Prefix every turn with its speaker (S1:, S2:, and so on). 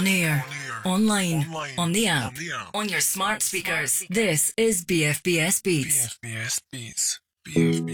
S1: On air, online, on the app, on your smart speakers. This is BFBS Beats.
S2: BFBS Beats. BFBS.